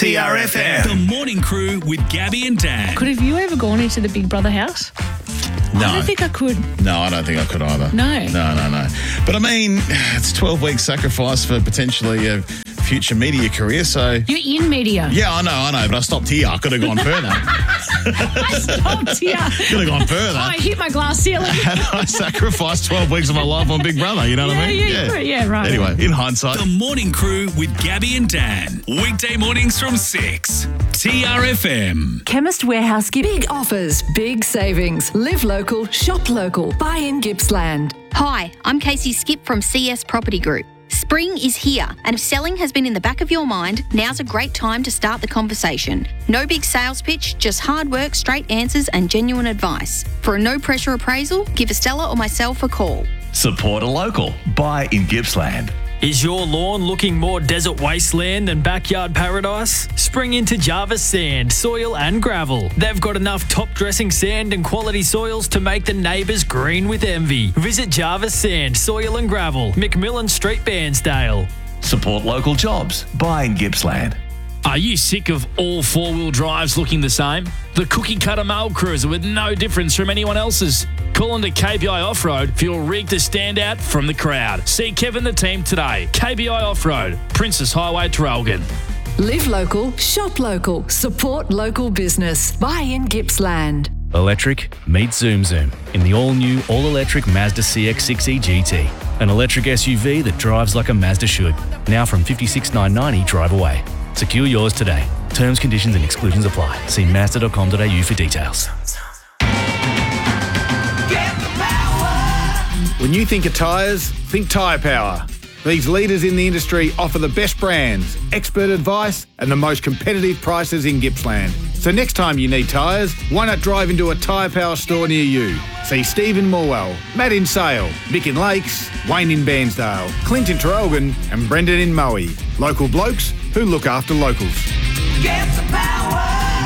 TRFM. The Morning Crew with Gabby and Dan. Have you ever gone into the Big Brother house? No. I don't think I could. No, I don't think I could either. No. No. But I mean, it's 12 weeks sacrifice for potentially a future media career, so... You're in media. Yeah, I know, but I stopped here. I could have gone further. I stopped here. Could have gone further. I hit my glass ceiling. I sacrificed 12 weeks of my life on Big Brother, you know what I mean? Yeah, right. Anyway, in hindsight... The Morning Crew with Gabby and Dan. Weekday mornings from 6. TRFM. Chemist Warehouse big offers, big savings. Live local, shop local. Buy in Gippsland. Hi, I'm Casey Skip from CS Property Group. Spring is here, and if selling has been in the back of your mind, now's a great time to start the conversation. No big sales pitch, just hard work, straight answers and genuine advice. For a no-pressure appraisal, give Estella or myself a call. Support a local. Buy in Gippsland. Is your lawn looking more desert wasteland than backyard paradise? Spring into Jarvis Sand, Soil and Gravel. They've got enough top-dressing sand and quality soils to make the neighbours green with envy. Visit Jarvis Sand, Soil and Gravel, McMillan Street, Bairnsdale. Support local jobs. Buy in Gippsland. Are you sick of all four-wheel drives looking the same? The cookie-cutter mail cruiser with no difference from anyone else's? Call into KBI Off-Road for your rig to stand out from the crowd. See Kevin the team today. KBI Off-Road, Princess Highway, Traralgon. Live local, shop local. Support local business. Buy in Gippsland. Electric meets Zoom Zoom in the all-new, all-electric Mazda CX-6e GT. An electric SUV that drives like a Mazda should. Now from $56,990 drive away. Secure yours today. Terms, conditions and exclusions apply. See Mazda.com.au for details. When you think of tyres, think Tyre Power. These leaders in the industry offer the best brands, expert advice and the most competitive prices in Gippsland. So next time you need tyres, why not drive into a Tyre Power store near you? See Steve in Morwell, Matt in Sale, Mick in Lakes, Wayne in Bairnsdale, Clint in Traralgon and Brendan in Moe. Local blokes who look after locals. Get the power!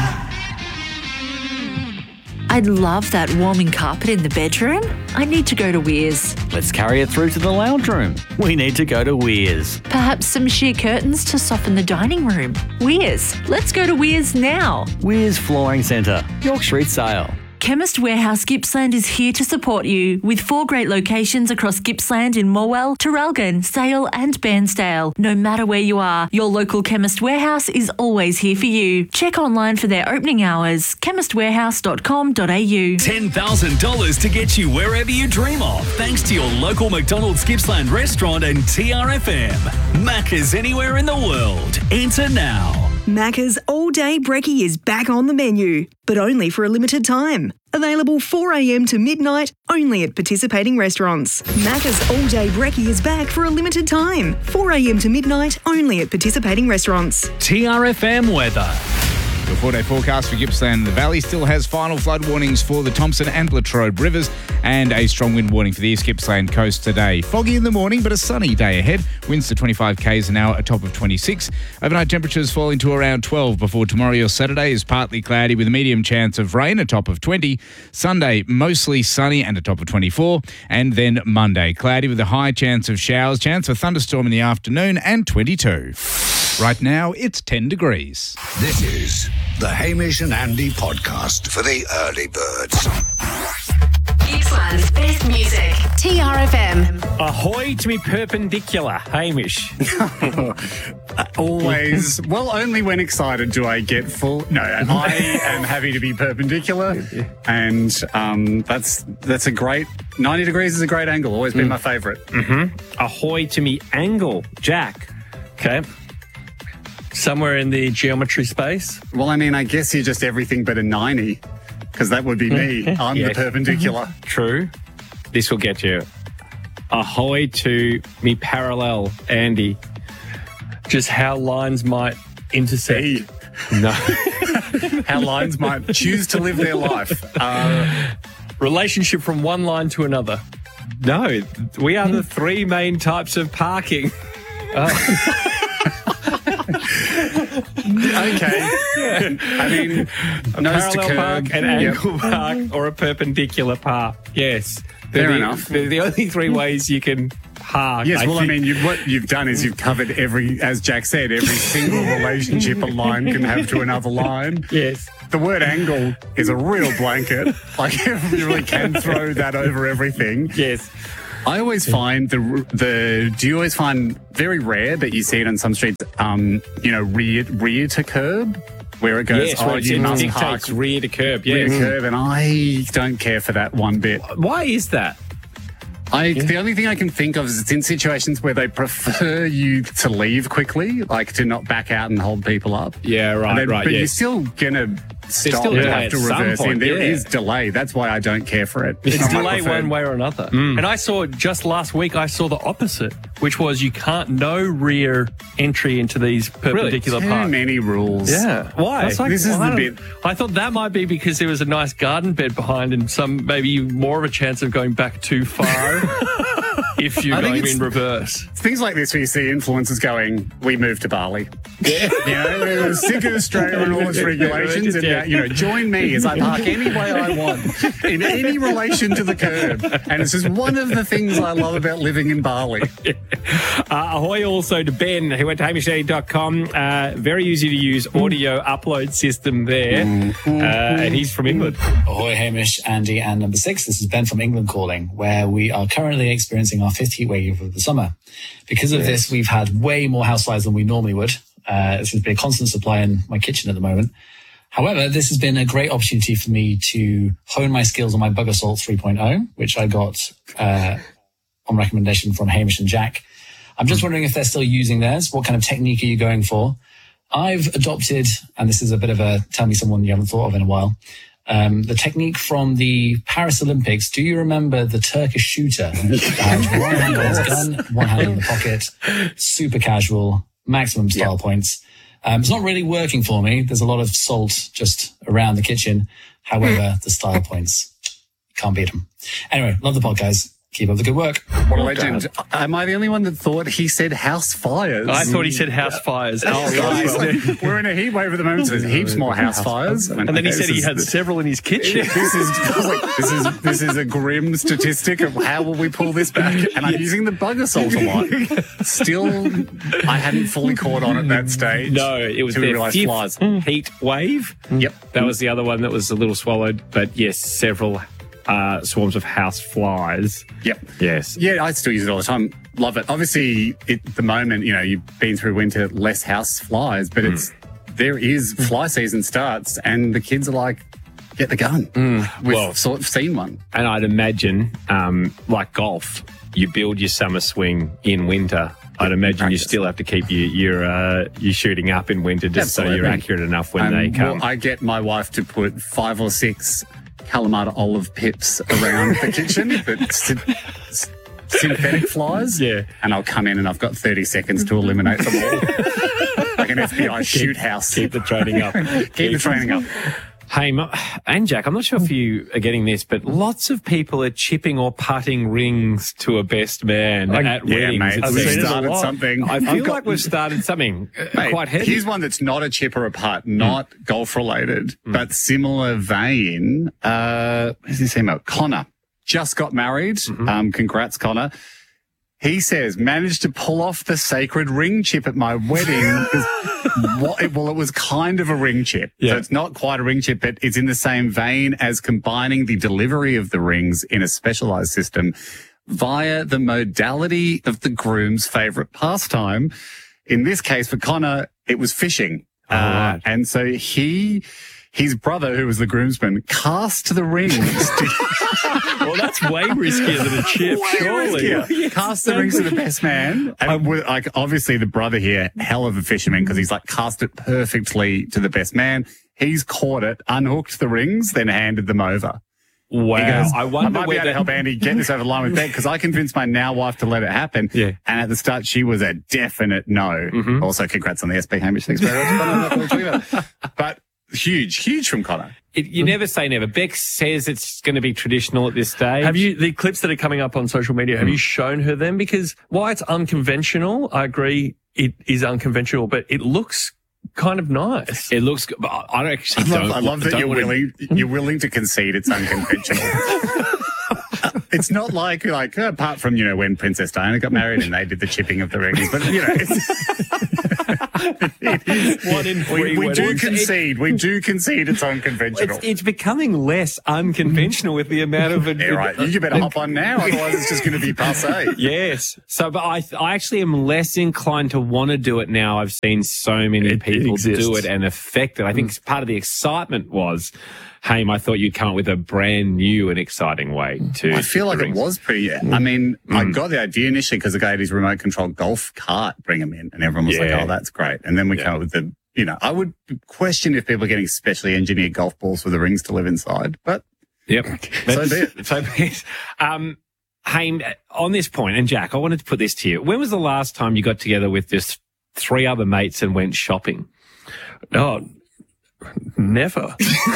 I'd love that warming carpet in the bedroom. I need to go to Weirs. Let's carry it through to the lounge room. We need to go to Weirs. Perhaps some sheer curtains to soften the dining room. Weirs. Let's go to Weirs now. Weirs Flooring Centre, York Street Sale. Chemist Warehouse Gippsland is here to support you with 4 great locations across Gippsland in Morwell, Traralgon, Sale and Bairnsdale. No matter where you are, your local Chemist Warehouse is always here for you. Check online for their opening hours, chemistwarehouse.com.au. $10,000 to get you wherever you dream of, thanks to your local McDonald's Gippsland restaurant and TRFM. Macca's anywhere in the world. Enter now. Macca's All Day Brekkie is back on the menu, but only for a limited time. Available 4 a.m. to midnight, only at participating restaurants. Macca's All Day Brekkie is back for a limited time. 4 a.m. to midnight, only at participating restaurants. TRFM weather. The 4-day forecast for Gippsland. The Valley still has final flood warnings for the Thompson and Latrobe rivers and a strong wind warning for the East Gippsland coast today. Foggy in the morning, but a sunny day ahead. Winds to 25 k's an hour, a top of 26. Overnight temperatures falling to around 12 before tomorrow. Your Saturday is partly cloudy with a medium chance of rain, a top of 20. Sunday, mostly sunny and a top of 24. And then Monday, cloudy with a high chance of showers, chance of thunderstorm in the afternoon and 22. Right now, it's 10 degrees. This is the Hamish and Andy podcast for the early birds. Gippsland's best music. TRFM. Ahoy to be perpendicular, Hamish. Always. Well, only when excited do I get full. No, I am happy to be perpendicular, and that's a great 90 degrees is a great angle. Always been my favourite. Ahoy to me angle, Jack. Okay. Somewhere in the geometry space. Well, I mean, I guess you're just everything but a 90, because that would be me. I'm the perpendicular. True. This will get you. Ahoy to me parallel, Andy. Just how lines might intersect. No. How lines might choose to live their life. Relationship from one line to another. No, we are the 3 main types of parking. Okay. I mean, a nose to parallel curb, park, an angle park, or a perpendicular park. Yes. Fair enough. They're the only 3 ways you can park. Yes, well, I mean, what you've done is you've covered as Jack said, every single relationship a line can have to another line. Yes. The word angle is a real blanket. Like, you really can throw that over everything. Yes. I always find do you always find very rare that you see it on some streets, rear to curb? Where it goes, it must dictates park rear to curb. rear Yes. to curb, and I don't care for that one bit. Why is that? The only thing I can think of is it's in situations where they prefer you to leave quickly, like to not back out and hold people up. Yeah, right, But you're still going to stop still and delay have to at some reverse point, in. There yeah. is delay. That's why I don't care for it. It's not my delay preferred. one way or another. Mm. And I saw just last week, I saw the opposite, which was no rear entry into these perpendicular Too parks. many rules. Yeah. Why? This is the bit. I thought that might be because there was a nice garden bed behind and maybe more of a chance of going back too far if you're I think going it's- in reverse. Things like this where you see influencers going, we moved to Bali. Yeah. We're sick of Australia and all its regulations and, join me as I park any way I want in any relation to the curb. And it's just one of the things I love about living in Bali. Ahoy also to Ben, who went to hamishday.com. Very easy to use audio upload system there. And he's from England. Ahoy, Hamish, Andy, and number 6. This is Ben from England calling, where we are currently experiencing our 5th heat wave of the summer. Because of this, we've had way more houseflies than we normally would. This has been a constant supply in my kitchen at the moment. However, this has been a great opportunity for me to hone my skills on my Bug Assault 3.0, which I got on recommendation from Hamish and Jack. I'm just wondering if they're still using theirs. What kind of technique are you going for? I've adopted, and this is a bit of a tell me someone you haven't thought of in a while, the technique from the Paris Olympics. Do you remember the Turkish shooter? One hand on his gun, one hand in the pocket, super casual, maximum style points. It's not really working for me. There's a lot of salt just around the kitchen. However, the style points, can't beat them. Anyway, love the pod, guys. Keep up the good work. What a legend. Am I the only one that thought he said house fires? I thought he said house fires. Like, we're in a heat wave at the moment, so there's heaps more house fires. And then he said he had several in his kitchen. This is a grim statistic of how will we pull this back? And I'm using the Bug Assault a lot. Still, I hadn't fully caught on at that stage. No, it was their fifth heat wave. Yep. That was the other one that was a little swallowed. But yes, several swarms of house flies. Yep. Yes. Yeah, I still use it all the time. Love it. Obviously, at the moment, you've been through winter, less house flies, but there is fly season starts, and the kids are like, get the gun. We've sort of seen one. And I'd imagine, like golf, you build your summer swing in winter. I'd imagine you still have to keep your shooting up in winter just so you're accurate enough when they come. Well, I get my wife to put 5 or 6 Kalamata olive pips around the kitchen, but synthetic flies. Yeah. And I'll come in and I've got 30 seconds to eliminate them all. Like an FBI shoot house. Keep the training up. Keep the training up. Hey, and Jack, I'm not sure if you are getting this, but lots of people are chipping or putting rings to a best man at weddings. Mate, we've started something. I feel like we've started something quite heavy. Here's one that's not a chip or a putt, not golf related, but similar vein. Who's his email? Connor just got married. Congrats, Connor. He says, managed to pull off the sacred ring chip at my wedding. It was kind of a ring chip. Yeah. So it's not quite a ring chip, but it's in the same vein as combining the delivery of the rings in a specialized system via the modality of the groom's favorite pastime. In this case, for Connor, it was fishing. Right. And so his brother, who was the groomsman, cast the rings. Well, that's way riskier than a chip, surely. Yes, cast the rings to the best man. And obviously the brother here, hell of a fisherman, because he's cast it perfectly to the best man. He's caught it, unhooked the rings, then handed them over. Wow. He goes, I wonder might be able to help Andy get this over the line with Ben, because I convinced my now wife to let it happen. Yeah. And at the start, she was a definite no. Also, congrats on the SB Hamish. Thanks very much. But huge from Connor. You never say never. Beck says it's going to be traditional at this stage. Have you, the clips that are coming up on social media, have you shown her them? Because while it's unconventional, I agree it is unconventional, but it looks kind of nice. It looks good. I don't actually I love that you're willing to concede it's unconventional. It's not like apart from, when Princess Diana got married and they did the chipping of the rings, but, it is. One in three we do weddings. concede. We do concede it's unconventional. It's becoming less unconventional with the amount of... Yeah, right. You better hop on now, otherwise it's just going to be passé. Yes. So, but I actually am less inclined to want to do it now. I've seen so many people do it and affect it. I think part of the excitement was, Haim, I thought you'd come up with a brand new and exciting way to... I feel like it was pretty... I mean, I got the idea initially because the guy had his remote control golf cart bring him in, and everyone was like, oh, that's great. And then we came up with the... I would question if people are getting specially engineered golf balls with the rings to live inside, but... Yep. So be it. So be it. Haim, on this point, and Jack, I wanted to put this to you. When was the last time you got together with just 3 other mates and went shopping? Oh, never.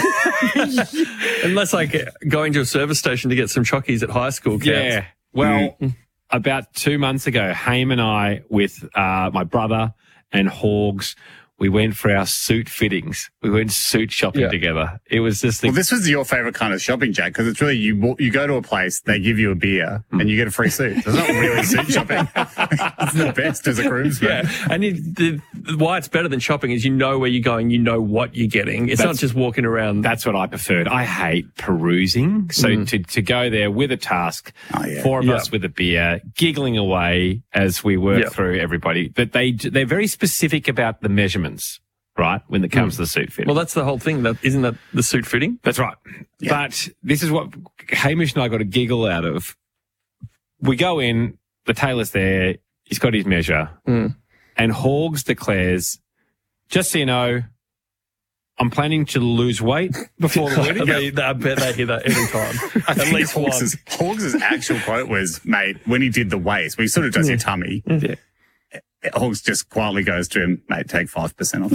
Unless going to a service station to get some chockies at high school counts. Yeah. Well, about 2 months ago, Haim and I, with my brother and Hogs, we went for our suit fittings. We went suit shopping together. It was just... Well, this was your favourite kind of shopping, Jack, because it's really you go to a place, they give you a beer, and you get a free suit. It's not really suit shopping. It's the best as a groomsman. Yeah, and why it's better than shopping is you know where you're going, you know what you're getting. It's not just walking around. That's what I preferred. I hate perusing. So to go there with a task, 4 of us with a beer, giggling away as we work through everybody. But they're very specific about the measurements. Right, when it comes to the suit fitting. Well, that's the whole thing. Isn't that the suit fitting? That's right. Yeah. But this is what Hamish and I got a giggle out of. We go in, the tailor's there, he's got his measure, and Hogs declares, just so you know, I'm planning to lose weight before the wedding. I bet they hear that every time. At least Hogs' actual quote was, mate, when he did the waist, well, he sort of does your tummy. Yeah. Hogs just quietly goes to him, mate, take 5% off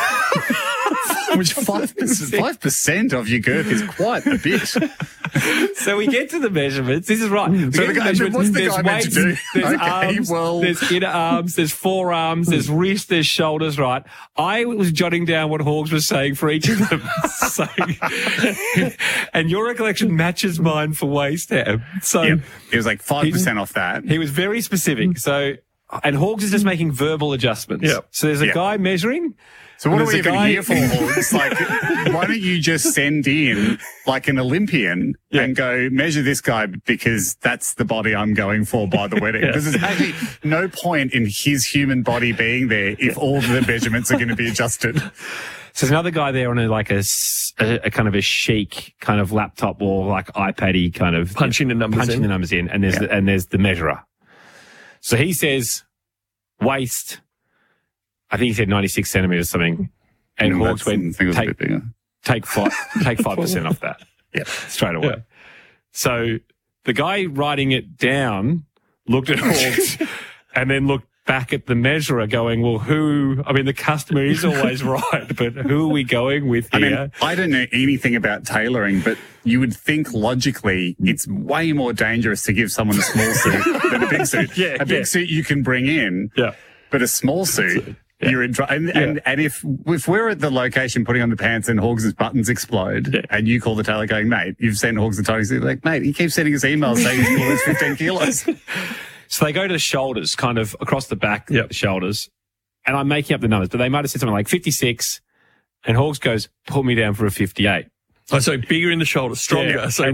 that. Which 5% of your girth is quite a bit. So we get to the measurements. This is right. So what's the guy meant to do? There's arms, there's inner arms, there's forearms, there's wrists, there's shoulders, right? I was jotting down what Hogs was saying for each of them. And your recollection matches mine for waist hair. So it was like 5% off that. He was very specific. So... And Hogs is just making verbal adjustments. Yep. So there's a guy measuring. So what are we even here for, Hogs? Why don't you just send in like an Olympian and go measure this guy because that's the body I'm going for by the wedding? Because there's actually no point in his human body being there if all the measurements are going to be adjusted. So there's another guy there on a kind of a chic kind of laptop or like iPad-y kind of punching the numbers in, and there's the measurer. So he says waist, I think he said 96 centimetres or something. And Hogs went, take 5% off that. Yeah. Straight away. Yeah. So the guy writing it down looked at Hogs and then looked back at the measurer going, well, the customer is always right, but who are we going with here? I mean, I don't know anything about tailoring, but you would think logically it's way more dangerous to give someone a small suit than a big suit. A big suit you can bring in, but a small suit, you're in trouble. And if we're at the location putting on the pants and Hogs' buttons explode and you call the tailor going, mate, you've sent Hogs the totals, like, mate, he keeps sending us emails saying he's going to lose 15 kilos. So they go to the shoulders, kind of across the back, the shoulders. And I'm making up the numbers, but they might have said something like 56. And Hogs goes, pull me down for a 58. Oh, so bigger in the shoulders, stronger. Yeah. So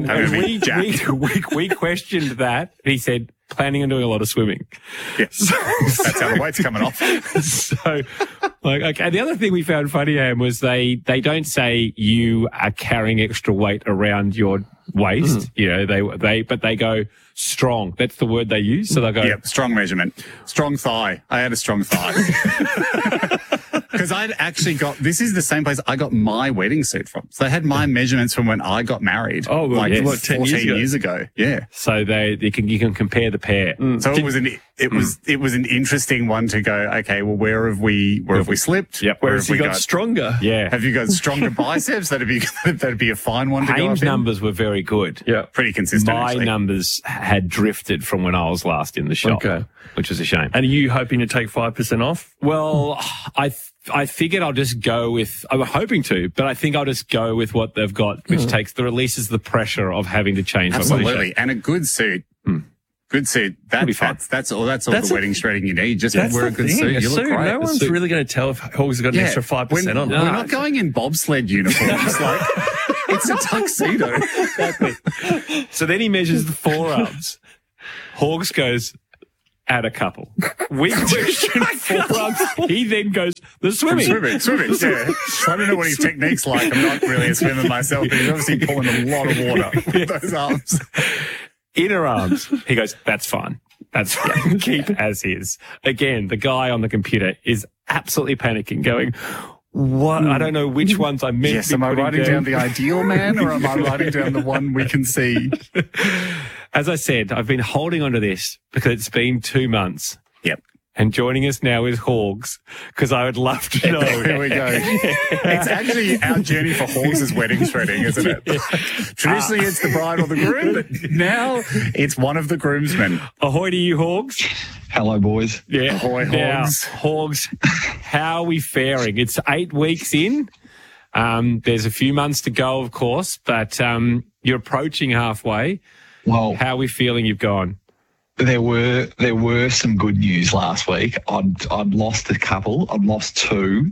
we questioned that. And he said, planning on doing a lot of swimming. Yeah. That's how the weight's coming off. So, okay. And the other thing we found funny, Am, was they don't say you are carrying extra weight around your waist. But they go strong. That's the word they use. So they go, strong measurement, strong thigh. I had a strong thigh. Because I'd actually this is the same place I got my wedding suit from. So they had my measurements from when I got married. Oh, well, 14 years ago. Yeah. So you can compare the pair. So it was an interesting one to go, okay, well, where have we slipped? Yep. Where have we got stronger? Yeah. Have you got stronger biceps? That'd be a fine one to go. Haim's numbers were very good. Yeah. Pretty consistent. My numbers had drifted from when I was last in the shop, which was a shame. And are you hoping to take 5% off? Well, I I figured I'll just go with, I'm hoping to, but I think I'll just go with what they've got, which releases the pressure of having to change my body shape. Absolutely. And a good suit. Good suit. That's all the wedding shredding you need. Just wear a good suit. You look great. No one's really going to tell if Hogs got an extra 5% on. We're not going in bobsled uniforms. Like, it's a tuxedo. Exactly. So then he measures the forearms. Hogs goes, add a couple. We question forearms. He then goes, the swimming. Swimming, yeah. I don't know what his technique's like. I'm not really a swimmer myself, but he's obviously pulling a lot of water with those arms. Inner arms. He goes, that's fine. That's fine. Keep as is. Again, the guy on the computer is absolutely panicking, going, what? I don't know which ones I meant to be am I writing down the ideal man, or am I writing down the one we can see? As I said, I've been holding on to this because it's been 2 months. Yep. And joining us now is Hogs, because I would love to know. Here we go. It's actually our journey for Hogs' wedding shredding, isn't it? Traditionally, it's the bride or the groom, but now it's one of the groomsmen. Ahoy to you, Hogs. Hello, boys. Yeah. Ahoy, now, Hogs. Hogs, how are we faring? It's 8 weeks in. There's a few months to go, of course, but you're approaching halfway. Well, how are we feeling you've gone? There were some good news last week. I'd lost a couple. I'd lost 2.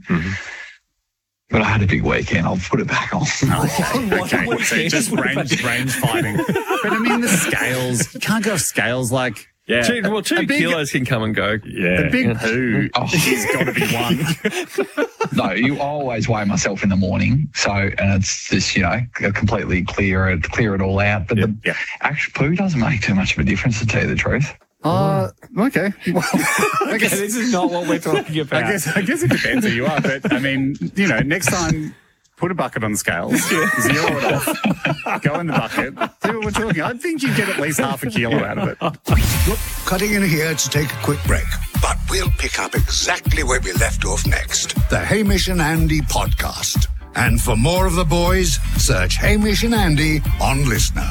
But I had a big weekend. I'll put it back on. Okay. So just range fighting. But I mean, the scales, you can't go off scales like... Yeah. 2 kilos can come and go. Yeah. The big poo has got to be one. No, I always weigh myself in the morning. So, and it's just, completely clear it all out. But the actual poo doesn't make too much of a difference, to tell you the truth. Okay. Well, I guess this is not what we're talking about. I guess it depends who you are. But I mean, next time, put a bucket on the scales, 0 it off, go in the bucket, see what we're talking. I think you get at least half a kilo out of it. Look, cutting in here to take a quick break, but we'll pick up exactly where we left off next. The Hamish and Andy podcast. And for more of the boys, search Hamish and Andy on Listener.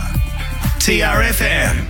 TRFM.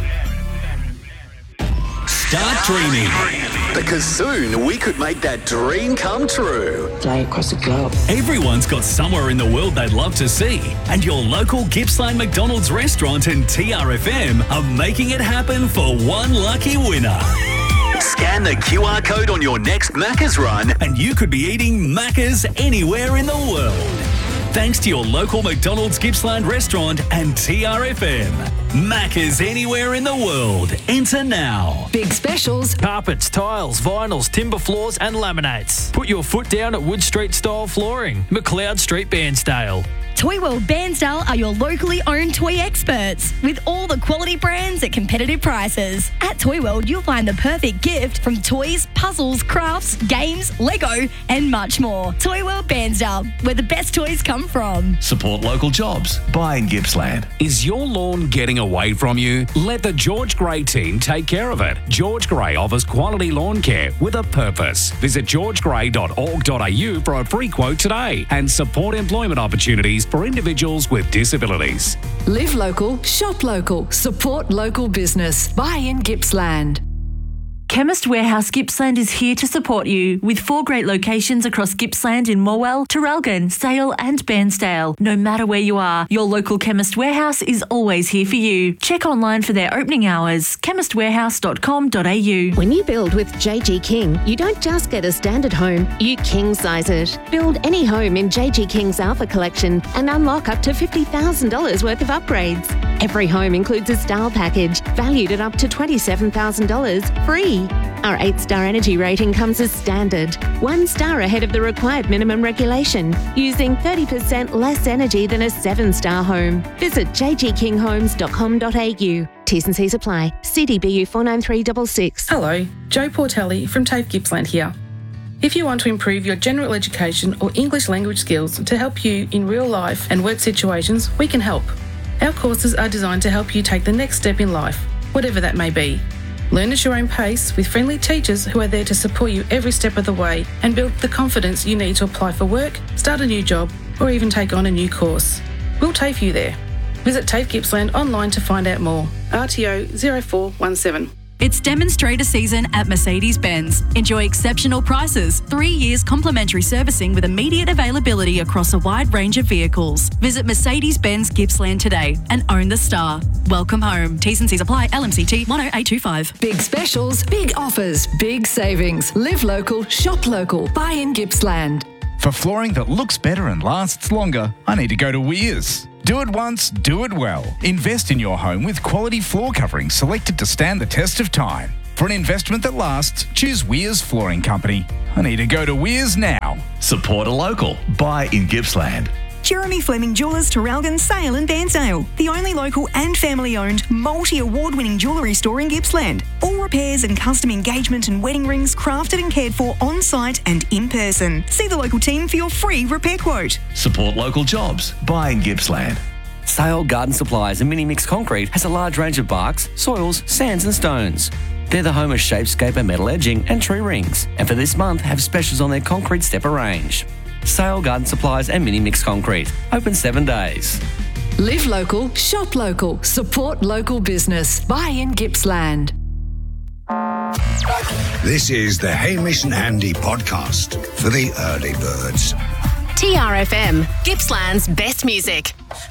Start dreaming. Because soon we could make that dream come true. Fly across the globe. Everyone's got somewhere in the world they'd love to see. And your local Gippsland McDonald's restaurant and TRFM are making it happen for one lucky winner. Scan the QR code on your next Macca's run and you could be eating Macca's anywhere in the world. Thanks to your local McDonald's Gippsland restaurant and TRFM. Macca's anywhere in the world. Enter now. Big specials. Carpets, tiles, vinyls, timber floors and laminates. Put your foot down at Wood Street Style Flooring, McLeod Street, Bairnsdale. Toy World Bairnsdale are your locally owned toy experts with all the quality brands at competitive prices. At Toy World, you'll find the perfect gift from toys, puzzles, crafts, games, Lego, and much more. Toy World Bairnsdale, where the best toys come from. Support local jobs. Buy in Gippsland. Is your lawn getting away from you? Let the George Gray team take care of it. George Gray offers quality lawn care with a purpose. Visit georgegray.org.au for a free quote today and support employment opportunities for individuals with disabilities. Live local, shop local, support local business. Buy in Gippsland. Chemist Warehouse Gippsland is here to support you with 4 great locations across Gippsland in Morwell, Traralgon, Sale and Bairnsdale. No matter where you are, your local Chemist Warehouse is always here for you. Check online for their opening hours, chemistwarehouse.com.au. When you build with JG King, you don't just get a standard home, you king size it. Build any home in JG King's Alpha Collection and unlock up to $50,000 worth of upgrades. Every home includes a style package valued at up to $27,000 free. Our 8-star energy rating comes as standard, 1 star ahead of the required minimum regulation, using 30% less energy than a 7-star home. Visit jgkinghomes.com.au. T's and C's apply. CDBU 49366. Hello, Jo Portelli from TAFE Gippsland here. If you want to improve your general education or English language skills to help you in real life and work situations, we can help. Our courses are designed to help you take the next step in life, whatever that may be. Learn at your own pace with friendly teachers who are there to support you every step of the way and build the confidence you need to apply for work, start a new job, or even take on a new course. We'll TAFE you there. Visit TAFE Gippsland online to find out more. RTO 0417. It's demonstrator season at Mercedes-Benz. Enjoy exceptional prices, 3 years complimentary servicing with immediate availability across a wide range of vehicles. Visit Mercedes-Benz Gippsland today and own the star. Welcome home. T's and C's apply. LMCT 10825. Big specials, big offers, big savings. Live local, shop local. Buy in Gippsland. For flooring that looks better and lasts longer, I need to go to Weirs. Do it once, do it well. Invest in your home with quality floor coverings selected to stand the test of time. For an investment that lasts, choose Weirs Flooring Company. I need to go to Weirs now. Support a local. Buy in Gippsland. Jeremy Fleming Jewellers, Terralgan, Sale and Bairnsdale. The only local and family-owned, multi-award-winning jewellery store in Gippsland. All repairs and custom engagement and wedding rings crafted and cared for on-site and in person. See the local team for your free repair quote. Support local jobs. Buy in Gippsland. Sale Garden Supplies and Mini Mix Concrete has a large range of barks, soils, sands and stones. They're the home of Shapescaper metal edging and tree rings, and for this month have specials on their concrete stepper range. Sale Garden Supplies and Mini Mix Concrete. Open 7 days. Live local, shop local, support local business. Buy in Gippsland. This is the Hamish and Andy podcast for the early birds. TRFM, Gippsland's best music.